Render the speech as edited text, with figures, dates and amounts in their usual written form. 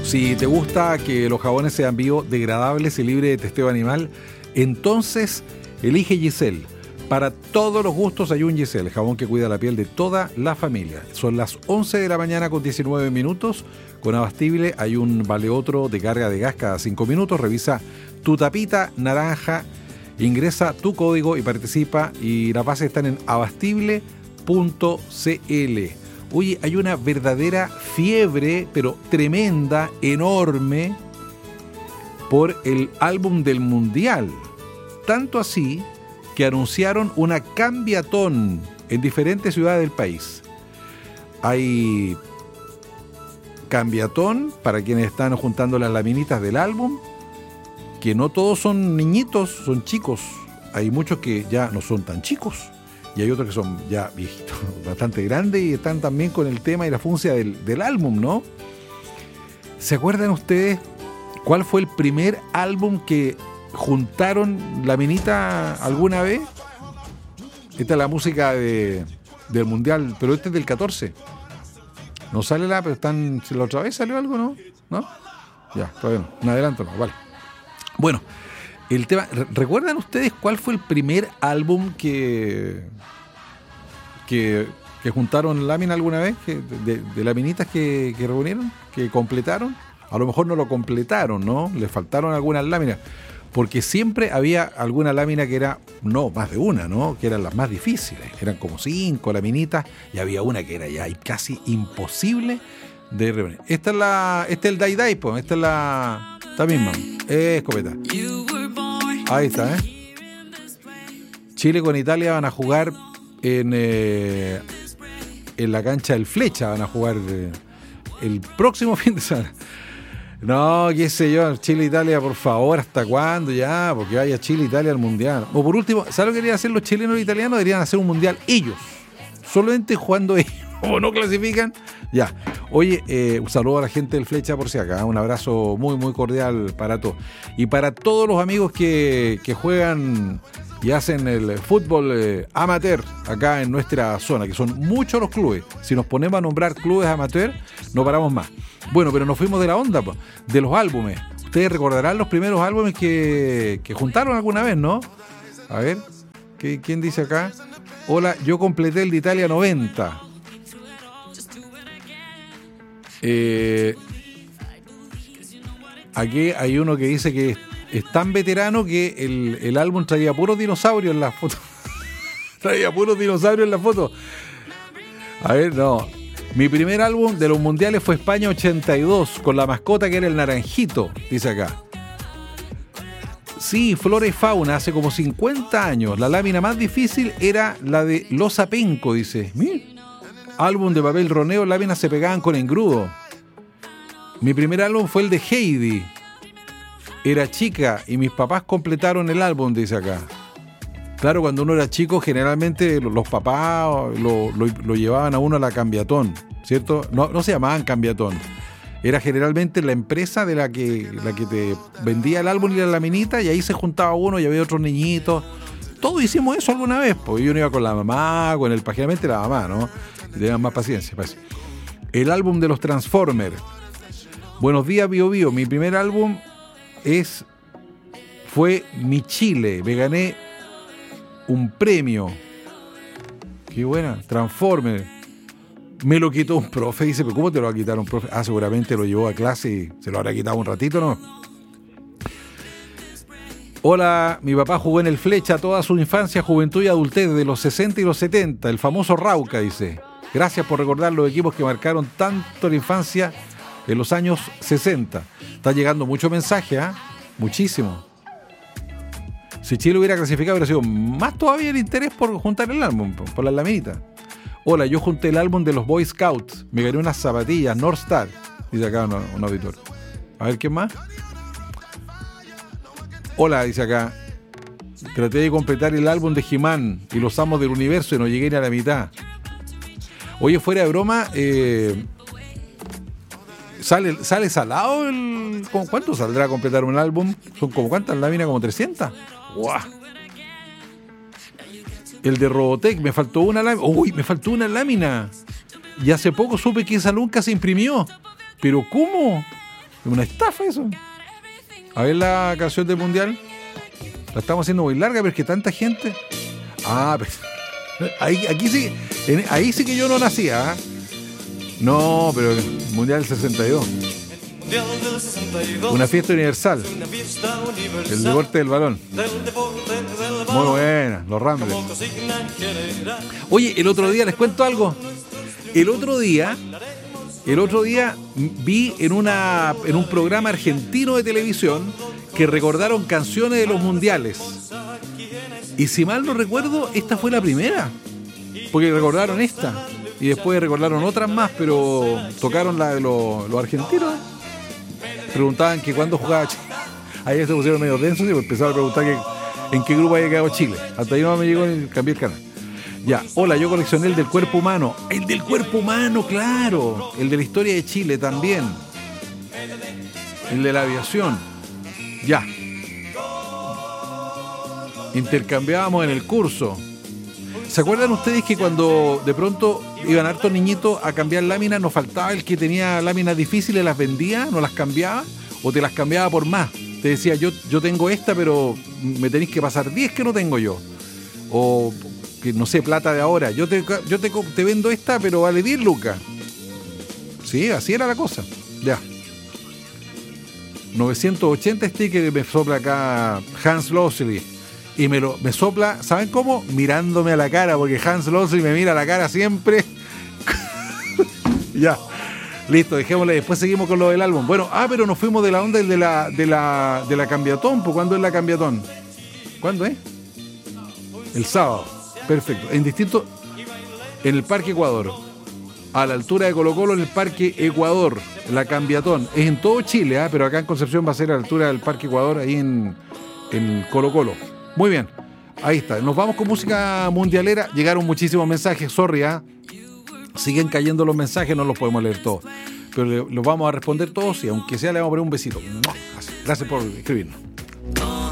Si te gusta que los jabones sean biodegradables y libres de testeo animal, entonces elige Giselle. Para todos los gustos hay un Giselle, el jabón que cuida la piel de toda la familia. Son las 11 de la mañana con 19 minutos. Con Abastible hay un valeotro de carga de gas cada 5 minutos. Revisa tu tapita naranja, ingresa tu código y participa. Y las bases están en abastible.cl. Oye, hay una verdadera fiebre, pero tremenda, enorme, por el álbum del Mundial. Tanto así que anunciaron una cambiatón en diferentes ciudades del país. Hay cambiatón para quienes están juntando las laminitas del álbum, que no todos son niñitos, son chicos. Hay muchos que ya no son tan chicos y hay otros que son ya viejitos, bastante grandes, y están también con el tema y la funcia del álbum, ¿no? ¿Se acuerdan ustedes cuál fue el primer álbum que juntaron la minita alguna vez? Esta es la música del Mundial, pero este es del 14. No sale pero están... ¿La otra vez salió algo, no? ¿No? Ya, todavía no. Un adelanto no, vale. Bueno, el tema... ¿Recuerdan ustedes cuál fue el primer álbum que juntaron lámina alguna vez? De laminitas que reunieron, que completaron. A lo mejor no lo completaron, ¿no? Les faltaron algunas láminas. Porque siempre había alguna lámina que era, no, más de una, ¿no? Que eran las más difíciles. Eran como 5 laminitas y había una que era ya casi imposible de reunir. Este es el Dai Dai, pues. Esta es esta misma. Escopeta. Ahí está, ¿eh? Chile con Italia van a jugar en la cancha del Flecha. Van a jugar el próximo fin de semana. No, qué sé yo, Chile-Italia, por favor, ¿hasta cuándo ya? Porque vaya Chile-Italia al Mundial. O por último, ¿sabes lo que querían hacer los chilenos y los italianos? Deberían hacer un Mundial ellos, solamente jugando ellos. O no clasifican, ya. Oye, un saludo a la gente del Flecha por si acá, un abrazo muy, muy cordial para todos. Y para todos los amigos que juegan y hacen el fútbol amateur acá en nuestra zona, que son muchos los clubes. Si nos ponemos a nombrar clubes amateur, no paramos más. Bueno, pero nos fuimos de la onda, de los álbumes. Ustedes recordarán los primeros álbumes que juntaron alguna vez, ¿no? A ver, ¿quién dice acá? Hola, yo completé el de Italia 90. Aquí hay uno que dice que es tan veterano que el álbum traía puros dinosaurios en la foto. Traía puros dinosaurios en la foto. A ver, no. Mi primer álbum de los mundiales fue España 82, con la mascota que era el naranjito, dice acá. Sí, Flora y Fauna, hace como 50 años. La lámina más difícil era la de Losa Penco, dice. Álbum de papel roneo, láminas se pegaban con engrudo. Mi primer álbum fue el de Heidi. Era chica y mis papás completaron el álbum, dice acá. Claro, cuando uno era chico, generalmente los papás lo llevaban a uno a la cambiatón, ¿cierto? No se llamaban cambiatón. Era generalmente la empresa de la que te vendía el álbum y la laminita, y ahí se juntaba uno y había otros niñitos. Todos hicimos eso alguna vez, porque yo no iba con la mamá, generalmente la mamá, ¿no? Y tenían más paciencia, parece. El álbum de los Transformers. Buenos días, Bio Bio. Mi primer álbum fue Mi Chile. Me gané un premio. Qué buena. Transformer. Me lo quitó un profe. Dice, pero ¿cómo te lo va a quitar un profe? Seguramente lo llevó a clase y se lo habrá quitado un ratito, ¿no? Hola, mi papá jugó en el Flecha toda su infancia, juventud y adultez de los 60 y los 70. El famoso Rauca, dice. Gracias por recordar los equipos que marcaron tanto la infancia en los años 60. Está llegando mucho mensaje, ¿eh? Muchísimo. Si Chile hubiera clasificado, hubiera sido más todavía el interés por juntar el álbum, por las laminitas. Hola, yo junté el álbum de los Boy Scouts. Me gané unas zapatillas North Star. Dice acá un auditor. A ver, ¿quién más? Hola, dice acá. Traté de completar el álbum de He-Man y los Amos del Universo y no llegué ni a la mitad. Oye, fuera de broma, ¿sale salado ¿cuánto saldrá a completar un álbum? ¿Son como cuántas láminas? ¿Como 300? ¡Guau! El de Robotech, me faltó una lámina. ¡Uy! Me faltó una lámina. Y hace poco supe que esa nunca se imprimió. ¿Pero cómo? Es una estafa eso. A ver la canción del mundial. La estamos haciendo muy larga, pero es que tanta gente. Pues, ahí sí que yo no nacía. No, pero el mundial del 62. Una fiesta universal. El deporte del balón. Muy buena, los Ramblers. Oye, el otro día les cuento algo. El otro día vi en un programa argentino de televisión que recordaron canciones de los mundiales. Y si mal no recuerdo, esta fue la primera. Porque recordaron esta. Y después recordaron otras más, pero tocaron la de los argentinos. Preguntaban que cuándo jugaba Chile. Ahí se pusieron medio densos y empezaron a preguntar en qué grupo había quedado Chile. Hasta ahí no me llegó y cambié el canal. Ya, hola, yo coleccioné el del cuerpo humano. El del cuerpo humano, claro. El de la historia de Chile también. El de la aviación. Ya. Intercambiábamos en el curso. ¿Se acuerdan ustedes que cuando de pronto iban hartos niñitos a cambiar láminas, nos faltaba el que tenía láminas difíciles, las vendía, no las cambiaba, o te las cambiaba por más? Te decía, yo tengo esta, pero me tenéis que pasar 10 que no tengo yo. O, que no sé, plata de ahora. Yo te vendo esta, pero vale 10 lucas. Sí, así era la cosa. Ya. 980 stickers me sopla acá Hans Losley. Y me sopla, ¿saben cómo? Mirándome a la cara, porque Hans Losley me mira a la cara siempre. Ya, listo, dejémosle. Después seguimos con lo del álbum. Bueno, pero nos fuimos de la onda de la cambiatón. ¿Pues cuándo es la cambiatón? ¿Cuándo es? El sábado. Perfecto. En el Parque Ecuador. A la altura de Colo-Colo, en el Parque Ecuador. La cambiatón. Es en todo Chile, pero acá en Concepción va a ser a la altura del Parque Ecuador, ahí en Colo-Colo. Muy bien, ahí está. Nos vamos con música mundialera. Llegaron muchísimos mensajes, sorry, siguen cayendo los mensajes, no los podemos leer todos, pero los vamos a responder todos y aunque sea le vamos a poner un besito. Gracias por escribirnos.